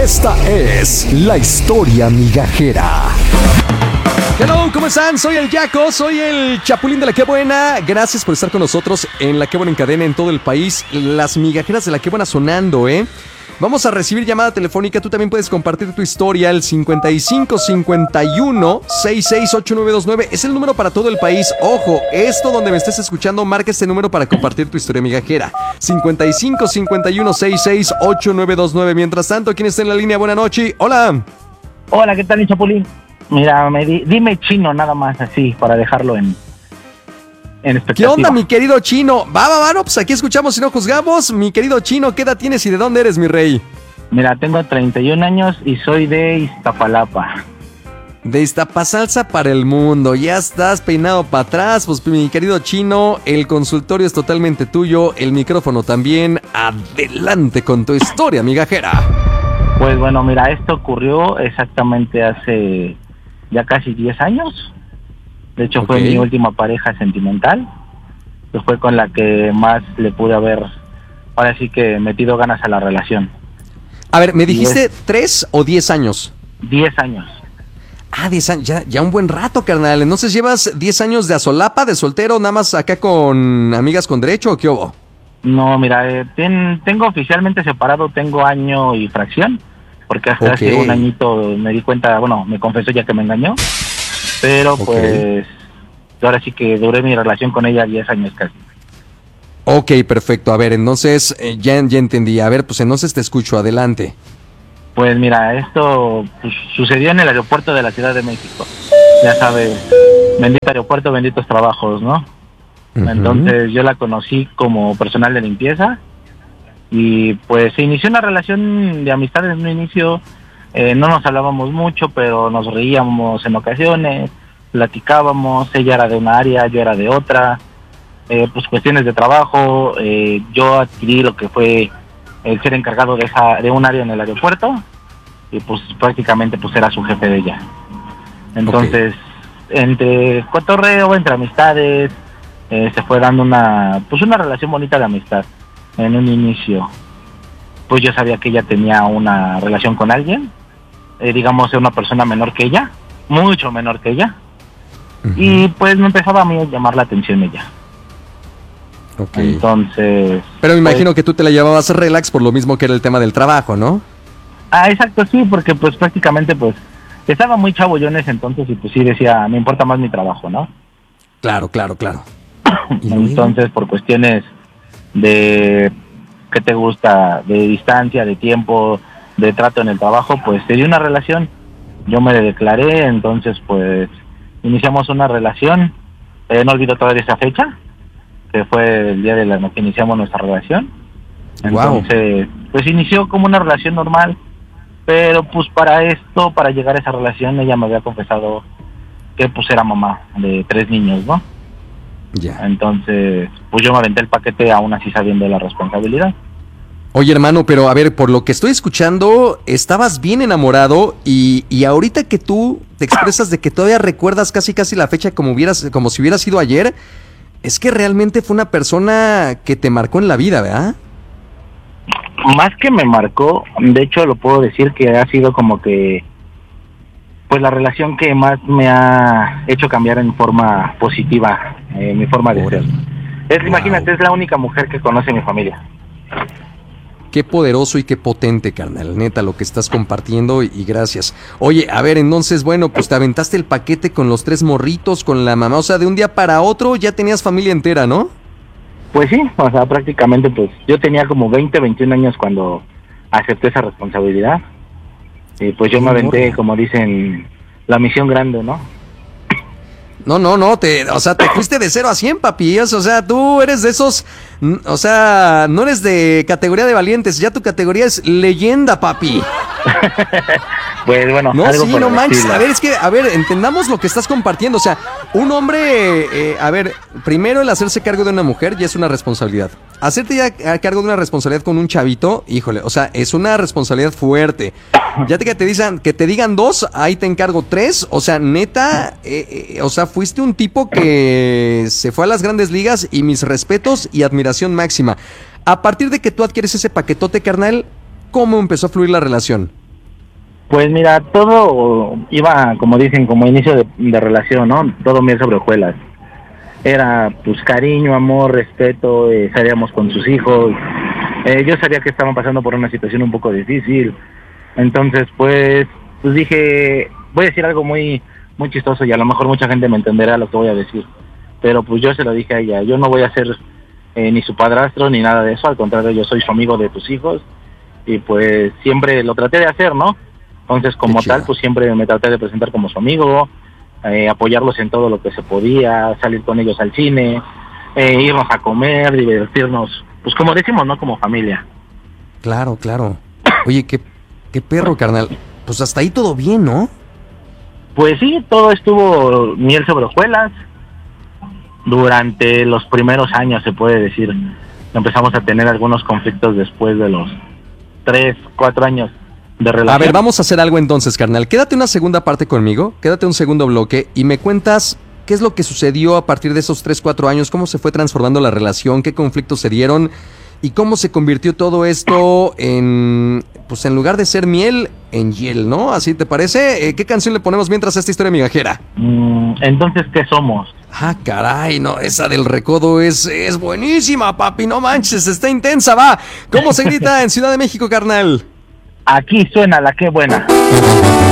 Esta es la historia migajera. Hello, ¿cómo están? Soy el Yaco, soy el Chapulín de La Qué Buena. Gracias por estar con nosotros en La Qué Buena en cadena en todo el país. Las migajeras de La Qué Buena sonando, ¿eh? Vamos a recibir llamada telefónica. Tú también puedes compartir tu historia al 55 51 66 8929. Es el número para todo el país. Ojo, esto donde me estés escuchando, marca este número para compartir tu historia migajera. 55 51 66 8929. Mientras tanto, ¿quién está en la línea? Buenas noches. Hola. Hola, ¿qué tal, mi Chapulín? Mira, dime Chino nada más, así, para dejarlo en expectativa. ¿Qué onda, mi querido Chino? Va, no, pues aquí escuchamos y no juzgamos. Mi querido Chino, ¿qué edad tienes y de dónde eres, mi rey? Mira, tengo 31 años y soy de Iztapalapa. De Iztapasalsa para el mundo. Ya estás peinado para atrás. Pues, mi querido Chino, el consultorio es totalmente tuyo, el micrófono también. Adelante con tu historia, migajera. Pues bueno, mira, esto ocurrió exactamente hace ya casi 10 años. De hecho, fue mi última pareja sentimental, que fue con la que más le pude haber, ahora sí que metido ganas a la relación. A ver, ¿me dijiste 3 o 10 años? 10 años. Ah, 10 años, ya un buen rato, carnal. Entonces, ¿llevas 10 años de asolapa, de soltero, nada más acá con amigas con derecho o qué hubo? No, mira, tengo oficialmente separado, tengo año y fracción, porque hasta hace un añito me di cuenta, bueno, me confesó ya que me engañó. Pero pues ahora sí que duré mi relación con ella 10 años casi. Ok, perfecto. A ver, entonces ya entendí. A ver, pues entonces te escucho. Adelante. Pues mira, esto pues, sucedió en el aeropuerto de la Ciudad de México. Ya sabes, bendito aeropuerto, benditos trabajos, ¿no? Uh-huh. Entonces yo la conocí como personal de limpieza y pues se inició una relación de amistad en un inicio. No nos hablábamos mucho, pero nos reíamos en ocasiones, platicábamos, ella era de una área, yo era de otra, pues cuestiones de trabajo, yo adquirí lo que fue el ser encargado de un área en el aeropuerto, y pues prácticamente pues era su jefe de ella. Entonces, entre cotorreo, entre amistades, se fue dando una relación bonita de amistad en un inicio. Pues yo sabía que ella tenía una relación con alguien, digamos, una persona menor que ella, mucho menor que ella, y pues me empezaba a mí a llamar la atención ella. Entonces... Pero me imagino que tú te la llevabas relax por lo mismo que era el tema del trabajo, ¿no? Ah, exacto, sí, porque pues prácticamente pues estaba muy chavo yo en ese entonces y pues sí decía, me importa más mi trabajo, ¿no? Claro. Entonces, por cuestiones de... ¿qué te gusta? De distancia, de tiempo, de trato en el trabajo, pues se dio una relación. Yo me declaré, entonces pues iniciamos una relación. No olvido todavía esa fecha, que fue el día de la que iniciamos nuestra relación. Entonces, pues inició como una relación normal, pero pues para llegar a esa relación, ella me había confesado que pues era mamá de 3 niños, ¿no? Ya. Entonces, pues yo me aventé el paquete aún así sabiendo la responsabilidad. Oye, hermano, pero a ver, por lo que estoy escuchando, estabas bien enamorado y ahorita que tú te expresas de que todavía recuerdas casi la fecha como si hubiera sido ayer, es que realmente fue una persona que te marcó en la vida, ¿verdad? Más que me marcó, de hecho lo puedo decir que ha sido como que pues la relación que más me ha hecho cambiar en forma positiva, mi forma de ser. Imagínate, es la única mujer que conoce mi familia. Qué poderoso y qué potente, carnal, neta, lo que estás compartiendo y gracias. Oye, a ver, entonces, bueno, pues te aventaste el paquete con los 3 morritos, con la mamá, o sea, de un día para otro ya tenías familia entera, ¿no? Pues sí, o sea, prácticamente, pues yo tenía como 21 años cuando acepté esa responsabilidad. Y pues yo me aventé, como dicen, la misión grande, ¿no? No, te fuiste de 0 a 100, papi. O sea, tú eres de esos, o sea, no eres de categoría de valientes, ya tu categoría es leyenda, papi. Pues bueno, no, sí, no manches. A ver, entendamos lo que estás compartiendo. O sea, un hombre, primero el hacerse cargo de una mujer ya es una responsabilidad. Hacerte ya cargo de una responsabilidad con un chavito, híjole, o sea, es una responsabilidad fuerte. Ya que te digan 2, ahí te encargo 3. O sea, neta, o sea, fuiste un tipo que se fue a las grandes ligas y mis respetos y admiración máxima. A partir de que tú adquieres ese paquetote, carnal, ¿cómo empezó a fluir la relación? Pues mira, todo iba, como dicen, como inicio de relación, ¿no? Todo miel sobre hojuelas. Era pues cariño, amor, respeto, salíamos con sus hijos. Yo sabía que estaban pasando por una situación un poco difícil. Entonces pues dije, voy a decir algo muy chistoso y a lo mejor mucha gente me entenderá lo que voy a decir. Pero pues yo se lo dije a ella, yo no voy a ser ni su padrastro ni nada de eso, al contrario, yo soy su amigo de tus hijos y pues siempre lo traté de hacer, ¿no? Entonces como tal, pues siempre me traté de presentar como su amigo, apoyarlos en todo lo que se podía, salir con ellos al cine, irnos a comer, divertirnos, pues como decimos, ¿no? Como familia. Claro, claro. Oye, qué perro, carnal. Pues hasta ahí todo bien, ¿no? Pues sí, todo estuvo miel sobre hojuelas. Durante los primeros años, se puede decir, empezamos a tener algunos conflictos después de los 3, 4 años de relación. A ver, vamos a hacer algo entonces, carnal. Quédate una segunda parte conmigo, quédate un segundo bloque y me cuentas qué es lo que sucedió a partir de esos 3, 4 años, cómo se fue transformando la relación, qué conflictos se dieron y cómo se convirtió todo esto en, pues en lugar de ser miel, en hiel, ¿no? ¿Así te parece? ¿Qué canción le ponemos mientras a esta historia migajera? Entonces, ¿qué somos? Ah, caray, no, esa del recodo es buenísima, papi, no manches, está intensa, va. ¿Cómo se grita en Ciudad de México, carnal? Aquí suena la que buena.